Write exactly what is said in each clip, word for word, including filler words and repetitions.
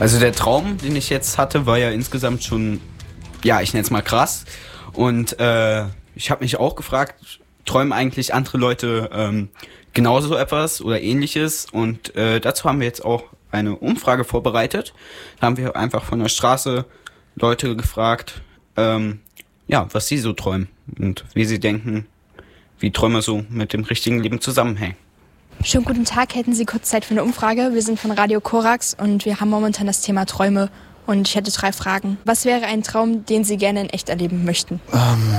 Also der Traum, den ich jetzt hatte, war ja insgesamt schon, ja, ich nenne es mal krass. Und äh, ich habe mich auch gefragt, träumen eigentlich andere Leute ähm, genauso etwas oder Ähnliches? Und äh, dazu haben wir jetzt auch eine Umfrage vorbereitet. Da haben wir einfach von der Straße Leute gefragt, ähm, ja, was sie so träumen und wie sie denken, wie Träume so mit dem richtigen Leben zusammenhängen. Schönen guten Tag, hätten Sie kurz Zeit für eine Umfrage? Wir sind von Radio Korax und wir haben momentan das Thema Träume und ich hätte drei Fragen. Was wäre ein Traum, den Sie gerne in echt erleben möchten? Ähm,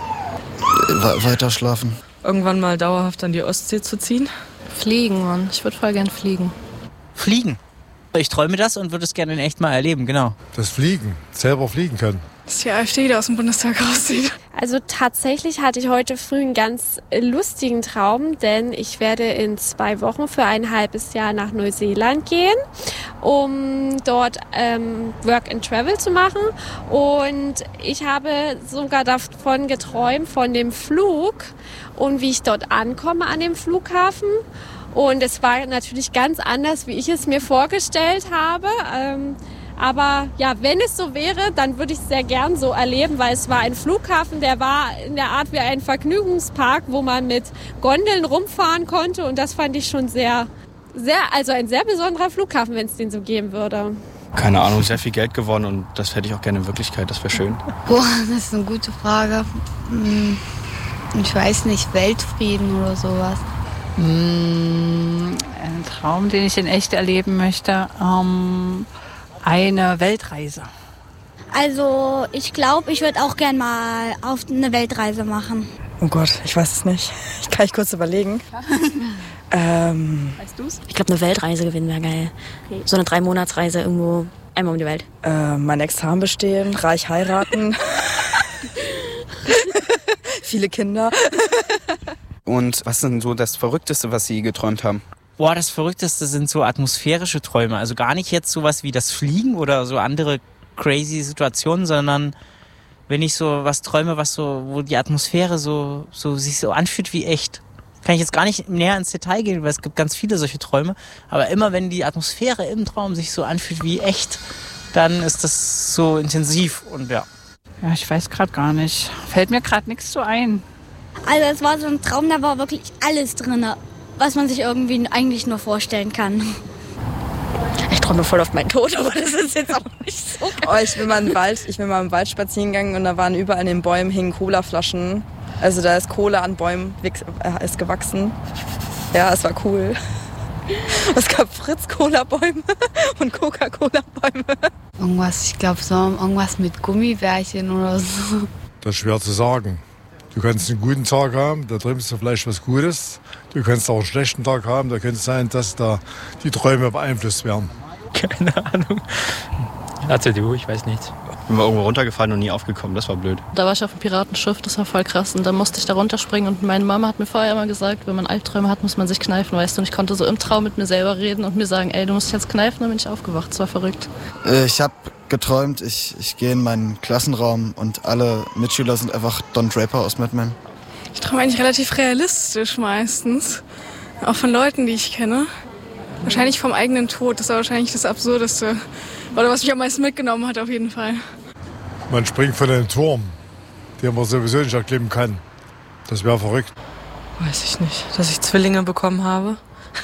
we- weiter schlafen. Irgendwann mal dauerhaft an die Ostsee zu ziehen. Fliegen, Mann. Ich würde voll gern fliegen. Fliegen. Ich träume das und würde es gerne in echt mal erleben, genau. Das Fliegen, selber fliegen können. Dass die AfD wieder aus dem Bundestag rauszieht. Also tatsächlich hatte ich heute früh einen ganz lustigen Traum, denn ich werde in zwei Wochen für ein halbes Jahr nach Neuseeland gehen, um dort ähm, Work and Travel zu machen. Und ich habe sogar davon geträumt, von dem Flug und wie ich dort ankomme an dem Flughafen. Und es war natürlich ganz anders, wie ich es mir vorgestellt habe. Ähm, Aber ja, wenn es so wäre, dann würde ich es sehr gern so erleben, weil es war ein Flughafen, der war in der Art wie ein Vergnügungspark, wo man mit Gondeln rumfahren konnte. Und das fand ich schon sehr, sehr, also ein sehr besonderer Flughafen, wenn es den so geben würde. Keine Ahnung, sehr viel Geld gewonnen und das hätte ich auch gerne in Wirklichkeit, das wäre schön. Boah, das ist eine gute Frage. Ich weiß nicht, Weltfrieden oder sowas. Ein Traum, den ich in echt erleben möchte. Ähm Eine Weltreise. Also ich glaube, ich würde auch gern mal auf eine Weltreise machen. Oh Gott, ich weiß es nicht. Ich kann ich kurz überlegen. ähm, weißt du's? Ich glaube, eine Weltreise gewinnen wäre geil. Okay. So eine Drei-Monats-Reise irgendwo einmal um die Welt. Äh, mein Examen bestehen, reich heiraten. Viele Kinder. Und was ist denn so das Verrückteste, was Sie geträumt haben? Boah, das Verrückteste sind so atmosphärische Träume. Also gar nicht jetzt sowas wie das Fliegen oder so andere crazy Situationen, sondern wenn ich so was träume, was so, wo die Atmosphäre so, so sich so anfühlt wie echt. Kann ich jetzt gar nicht näher ins Detail gehen, weil es gibt ganz viele solche Träume. Aber immer wenn die Atmosphäre im Traum sich so anfühlt wie echt, dann ist das so intensiv und ja. Ja, ich weiß gerade gar nicht. Fällt mir gerade nichts so ein. Also es war so ein Traum, da war wirklich alles drin, was man sich irgendwie eigentlich nur vorstellen kann. Ich träume voll auf meinen Tod, aber das ist jetzt auch nicht so geil. Oh, ich bin mal im Wald, ich bin mal im Wald spazieren gegangen und da waren überall an den Bäumen hingen Colaflaschen. Also da ist Kohle an Bäumen äh, ist gewachsen. Ja, es war cool. Es gab Fritz-Cola-Bäume und Coca-Cola-Bäume. Irgendwas, ich glaube so irgendwas mit Gummibärchen oder so. Das ist schwer zu sagen. Du kannst einen guten Tag haben, da träumst du vielleicht was Gutes. Du kannst auch einen schlechten Tag haben, da könnte es sein, dass da die Träume beeinflusst werden. Keine Ahnung. A C D U, ich weiß nichts. Ich bin mal irgendwo runtergefallen und nie aufgekommen, das war blöd. Da war ich auf dem Piratenschiff, das war voll krass. Und da musste ich da runterspringen und meine Mama hat mir vorher immer gesagt, wenn man Albträume hat, muss man sich kneifen, weißt du. Und ich konnte so im Traum mit mir selber reden und mir sagen, ey, du musst dich jetzt kneifen, dann bin ich aufgewacht. Das war verrückt. Ich habe geträumt, ich, ich gehe in meinen Klassenraum und alle Mitschüler sind einfach Don Draper aus Mad Men. Ich träume eigentlich relativ realistisch meistens. Auch von Leuten, die ich kenne. Wahrscheinlich vom eigenen Tod. Das war wahrscheinlich das Absurdeste. Oder was mich am meisten mitgenommen hat, auf jeden Fall. Man springt von einem Turm, den man sowieso nicht erklimmen kann. Das wäre verrückt. Weiß ich nicht. Dass ich Zwillinge bekommen habe.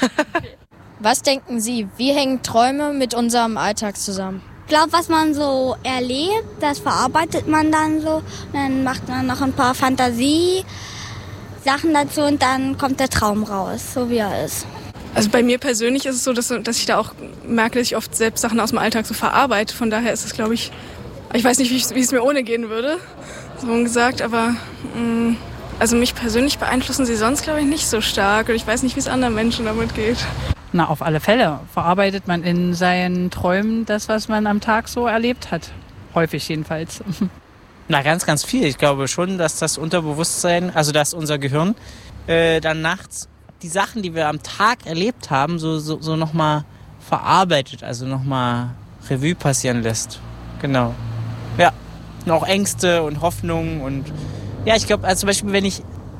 Was denken Sie, wie hängen Träume mit unserem Alltag zusammen? Ich glaube, was man so erlebt, das verarbeitet man dann so. Und dann macht man noch ein paar Fantasie-Sachen dazu und dann kommt der Traum raus, so wie er ist. Also bei mir persönlich ist es so, dass, dass ich da auch merke, dass ich oft selbst Sachen aus dem Alltag so verarbeite. Von daher ist es, glaube ich, ich weiß nicht, wie, wie es mir ohne gehen würde, so gesagt, aber mh, also mich persönlich beeinflussen sie sonst, glaube ich, nicht so stark. Und ich weiß nicht, wie es anderen Menschen damit geht. Na, auf alle Fälle verarbeitet man in seinen Träumen das, was man am Tag so erlebt hat. Häufig jedenfalls. Na, ganz, ganz viel. Ich glaube schon, dass das Unterbewusstsein, also dass unser Gehirn äh, dann nachts die Sachen, die wir am Tag erlebt haben, so, so, so nochmal verarbeitet, also nochmal Revue passieren lässt. Genau. Ja. Und auch Ängste und Hoffnungen und ja, ich glaube, also zum Beispiel, wenn ich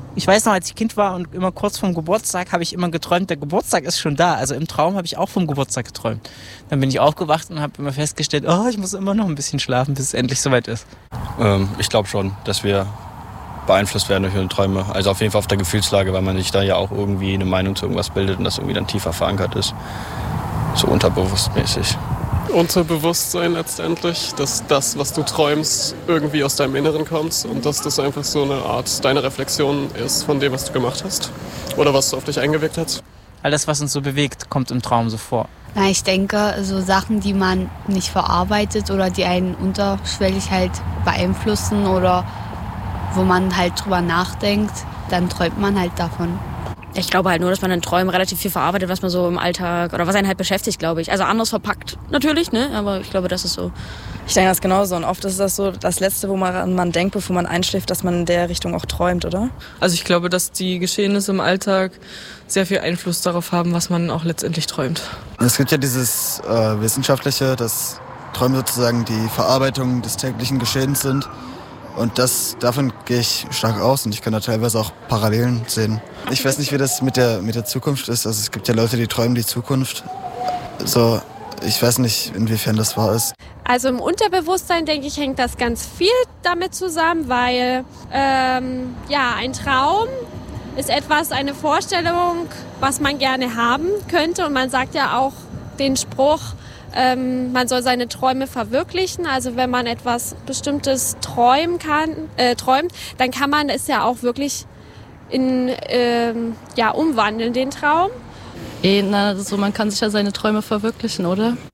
Ich weiß noch, als ich Kind war und immer kurz vorm Geburtstag, habe ich immer geträumt, der Geburtstag ist schon da. Also im Traum habe ich auch vom Geburtstag geträumt. Dann bin ich aufgewacht und habe immer festgestellt, oh, ich muss immer noch ein bisschen schlafen, bis es endlich soweit ist. Ähm, ich glaube schon, dass wir beeinflusst werden durch unsere Träume. Also auf jeden Fall auf der Gefühlslage, weil man sich da ja auch irgendwie eine Meinung zu irgendwas bildet und das irgendwie dann tiefer verankert ist. So unterbewusstmäßig. Unterbewusstsein letztendlich, dass das, was du träumst, irgendwie aus deinem Inneren kommt und dass das einfach so eine Art deine Reflexion ist von dem, was du gemacht hast oder was auf dich eingewirkt hat. Alles, was uns so bewegt, kommt im Traum so vor. Na, ich denke, so Sachen, die man nicht verarbeitet oder die einen unterschwellig halt beeinflussen oder wo man halt drüber nachdenkt, dann träumt man halt davon. Ich glaube halt nur, dass man in Träumen relativ viel verarbeitet, was man so im Alltag oder was einen halt beschäftigt, glaube ich. Also anders verpackt natürlich, ne? Aber ich glaube, das ist so. Ich denke das genauso und oft ist das so das Letzte, wo man, man denkt, bevor man einschläft, dass man in der Richtung auch träumt, oder? Also ich glaube, dass die Geschehnisse im Alltag sehr viel Einfluss darauf haben, was man auch letztendlich träumt. Es gibt ja dieses äh, Wissenschaftliche, dass Träume sozusagen die Verarbeitung des täglichen Geschehens sind. Und das, davon gehe ich stark aus und ich kann da teilweise auch Parallelen sehen. Ich weiß nicht, wie das mit der, mit der Zukunft ist. Also es gibt ja Leute, die träumen die Zukunft. So, ich weiß nicht, inwiefern das wahr ist. Also im Unterbewusstsein, denke ich, hängt das ganz viel damit zusammen, weil ähm, ja, ein Traum ist etwas, eine Vorstellung, was man gerne haben könnte. Und man sagt ja auch den Spruch, Ähm, man soll seine Träume verwirklichen. Also wenn man etwas Bestimmtes träumen kann, äh, träumt, dann kann man es ja auch wirklich in, ähm, ja, umwandeln, den Traum. Eh, na, so, man kann sich ja seine Träume verwirklichen, oder?